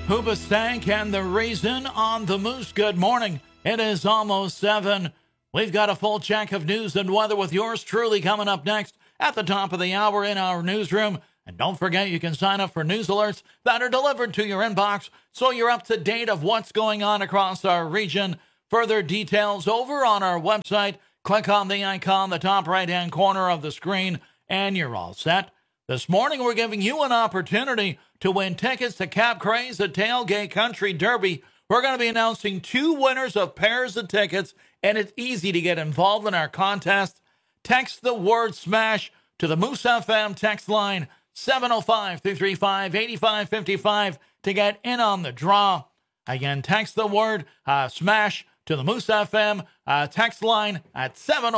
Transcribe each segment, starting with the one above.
Hoobastank and the Reason on the Moose. Good morning. It is almost 7. We've got a full check of news and weather with yours truly coming up next at the top of the hour in our newsroom. And don't forget, you can sign up for news alerts that are delivered to your inbox so you're up to date of what's going on across our region. Further details over on our website. Click on the icon, the top right-hand corner of the screen, and you're all set. This morning, we're giving you an opportunity to win tickets to Cap Craze at Tailgate Country Derby. We're going to be announcing 2 winners of pairs of tickets, and it's easy to get involved in our contest. Text the word SMASH to the Moose FM text line 705-335-8555 to get in on the draw. Again, text the word SMASH to the Moose FM text line at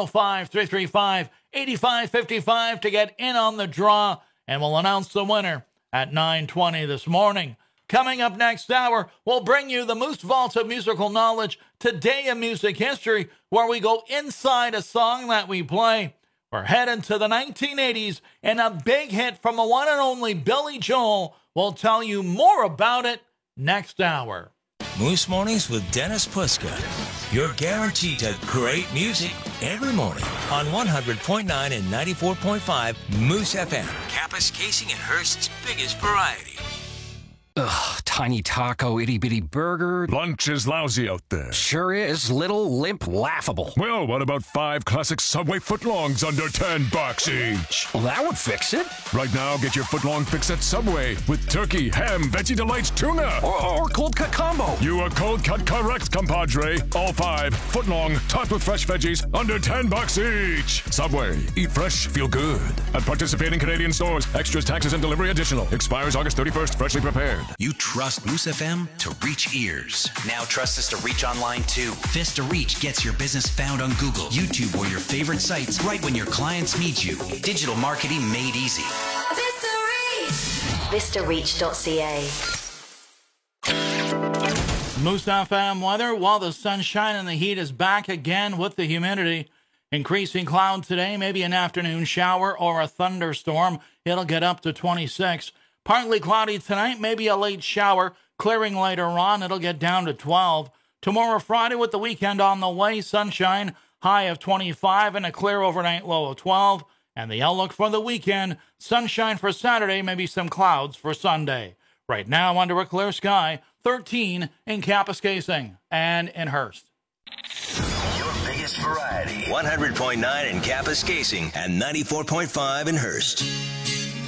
705-335-8555 to get in on the draw, and we'll announce the winner at 9:20 this morning. Coming up next hour, we'll bring you the Moose Vault of Musical Knowledge, Today in Music History, where we go inside a song that we play. We're heading to the 1980s, and a big hit from the one and only Billy Joel. We'll tell you more about it next hour. Moose Mornings with Dennis Puska. You're guaranteed to great music every morning on 100.9 and 94.5 Moose FM. Kapuskasing and Hearst's biggest variety. Ugh, tiny taco, itty-bitty burger. Lunch is lousy out there. Sure is. Little, limp, laughable. Well, what about 5 classic Subway footlongs under $10 each? Well, that would fix it. Right now, get your footlong fix at Subway with turkey, ham, Veggie Delights, tuna. Or cold cut combo. You are cold cut correct, compadre. All 5 footlong, topped with fresh veggies, under $10 each. Subway. Eat fresh, feel good. At participating Canadian stores. Extras, taxes, and delivery additional. Expires August 31st. Freshly prepared. You trust Moose FM to reach ears. Now trust us to reach online too. Vista Reach gets your business found on Google, YouTube, or your favorite sites right when your clients need you. Digital marketing made easy. Vista Reach. VistaReach.ca. Moose FM weather. While the sunshine and the heat is back again with the humidity. Increasing cloud today, maybe an afternoon shower or a thunderstorm. It'll get up to 26. Partly cloudy tonight, maybe a late shower. Clearing later on, it'll get down to 12. Tomorrow, Friday, with the weekend on the way, sunshine, high of 25 and a clear overnight low of 12. And the outlook for the weekend, sunshine for Saturday, maybe some clouds for Sunday. Right now, under a clear sky, 13 in Kapuskasing and in Hearst. Your biggest variety. 100.9 in Kapuskasing and 94.5 in Hearst.